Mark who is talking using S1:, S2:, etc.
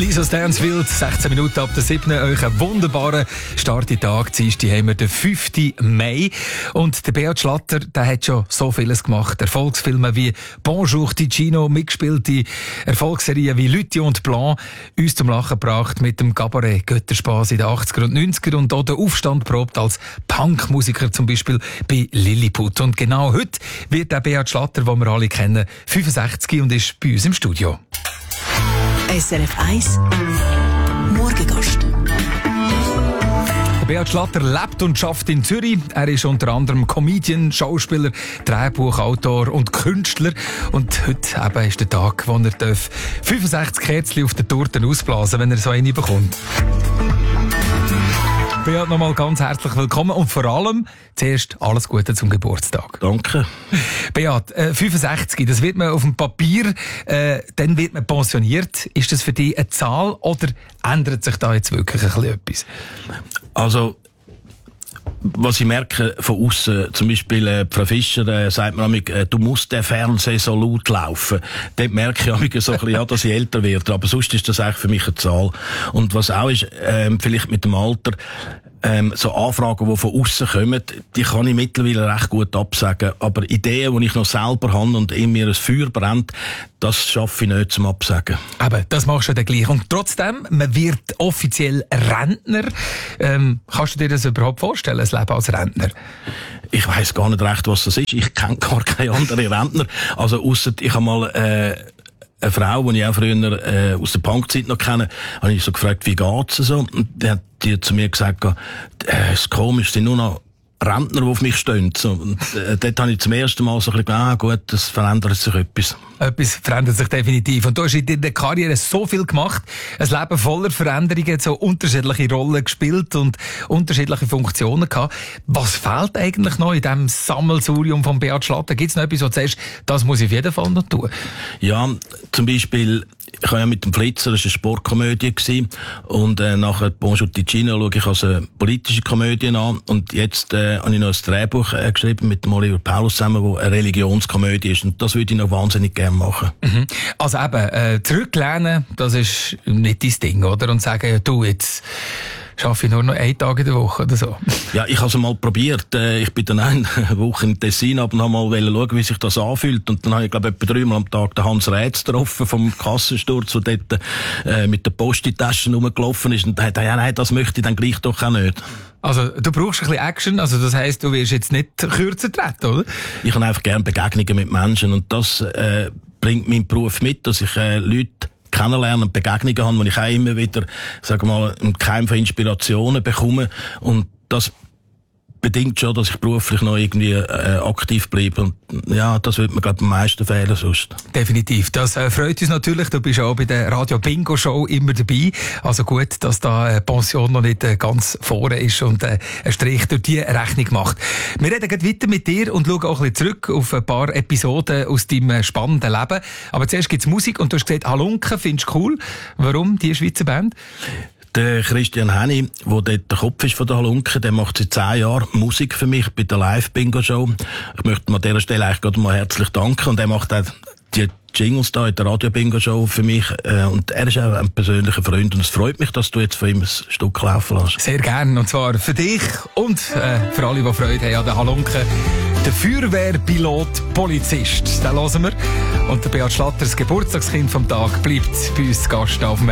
S1: Lisa Stansfield, 16 Minuten ab der 7. Euch einen wunderbaren Start in den Tag. Dienstag haben wir den 5. Mai. Und der Beat Schlatter, der hat schon so vieles gemacht. Erfolgsfilme wie Bonjour Ticino, mitgespielte Erfolgsserien wie Lüthi und Blanc, uns zum Lachen gebracht mit dem Cabaret Götterspaß in den 80er und 90er und auch den Aufstand probt als Punkmusiker, zum Beispiel bei Lilliput. Und genau heute wird der Beat Schlatter, den wir alle kennen, 65 und ist bei uns im Studio.
S2: SRF 1 Morgengast.
S1: Beat Schlatter lebt und arbeitet in Zürich. Er ist unter anderem Comedian, Schauspieler, Drehbuchautor und Künstler. Und heute eben ist der Tag, wo er 65 Kerzen auf der Torte ausblasen darf, wenn er so eine bekommt. Beat, nochmal ganz herzlich willkommen und vor allem zuerst alles Gute zum Geburtstag.
S3: Danke.
S1: Beat, 65, das wird man auf dem Papier, dann wird man pensioniert. Ist das für dich eine Zahl oder ändert sich da jetzt wirklich ein bisschen etwas?
S3: Also, was ich merke von außen, zum Beispiel Frau Fischer sagt mir manchmal, du musst den Fernseher so laut laufen. Dort merke ich manchmal so ein bisschen, ja, dass ich älter werde. Aber sonst ist das eigentlich für mich eine Zahl. Und was auch ist, vielleicht mit dem Alter, so Anfragen, die von außen kommen, die kann ich mittlerweile recht gut absagen. Aber Ideen, die ich noch selber habe und in mir ein Feuer brennt, das schaffe ich nicht zum Absagen.
S1: Aber das machst du dann gleich. Und trotzdem, man wird offiziell Rentner. Kannst du dir das überhaupt vorstellen, ein Leben als Rentner?
S3: Ich weiss gar nicht recht, was das ist. Ich kenne gar keine anderen Rentner. Also ausser ich habe mal eine Frau, die ich auch früher aus der Punkzeit noch kenne, habe ich so gefragt, wie geht's so? Und die hat zu mir gesagt, es ist komisch, es sind nur noch Rentner, die auf mich stehen. So, und dort habe ich zum ersten Mal so ein bisschen gut, das verändert sich etwas.
S1: Etwas verändert sich definitiv. Und du hast in deiner Karriere so viel gemacht, ein Leben voller Veränderungen, so unterschiedliche Rollen gespielt und unterschiedliche Funktionen gehabt. Was fehlt eigentlich noch in diesem Sammelsurium von Beat Schlatter? Gibt es noch etwas, wo du sagst, das muss ich auf jeden Fall noch tun? Ja,
S3: zum Beispiel, ich habe ja mit dem Flitzer, das war eine Sportkomödie gewesen, und nachher Bonjour Ticino schaue ich als eine politische Komödie an, und jetzt habe ich noch ein Drehbuch geschrieben mit dem Oliver Paulus zusammen, wo eine Religionskomödie ist, und das würde ich noch wahnsinnig gerne machen.
S1: Mhm. Also eben, zurücklehnen, das ist nicht dein Ding, oder? Und sagen, du, jetzt schaffe ich nur noch 1 Tag in der Woche oder so.
S3: Ja, ich habe es mal probiert. Ich bin dann eine Woche in Tessin und habe mal schauen, wie sich das anfühlt. Und dann habe ich, glaube ich, etwa 3-mal am Tag den Hans Rätz getroffen vom Kassensturz, der dort mit der Post in die Taschen rumgelaufen ist. Und da hat er, ja, nein, das möchte ich dann gleich doch auch nicht.
S1: Also, du brauchst ein bisschen Action, also das heisst, du wirst jetzt nicht kürzer treten, oder?
S3: Ich habe einfach gerne Begegnungen mit Menschen, und das bringt mein Beruf mit, dass ich Leute kennenlernen und Begegnungen haben, wo ich auch immer wieder, sagen wir mal, einen Keim von Inspirationen bekomme, und das bedingt schon, dass ich beruflich noch irgendwie aktiv bleibe, und ja, das wird mir, glaube ich, am meisten fehlen sonst.
S1: Definitiv. Das freut uns natürlich. Du bist auch bei der Radio Bingo Show immer dabei. Also gut, dass da Pension noch nicht ganz vorne ist und ein Strich durch die Rechnung macht. Wir reden gleich weiter mit dir und schauen auch ein bisschen zurück auf ein paar Episoden aus deinem spannenden Leben. Aber zuerst gibt's Musik, und du hast gesagt, Halunke findest du cool. Warum die Schweizer Band?
S3: Der Christian Henny, der dort der Kopf ist von der Halunke, der macht seit 10 Jahren Musik für mich bei der Live-Bingo-Show. Ich möchte ihm an dieser Stelle eigentlich gerade mal herzlich danken. Und er macht auch die Jingles da in der Radio-Bingo-Show für mich. Und er ist auch ein persönlicher Freund. Und es freut mich, dass du jetzt von ihm ein Stück laufen lässt.
S1: Sehr gerne. Und zwar für dich und für alle, die Freude haben an der Halunke. Der Feuerwehrpilot Polizist. Den hören wir. Und der Beat Schlatter, das Geburtstagskind vom Tag, bleibt bei uns Gast auf dem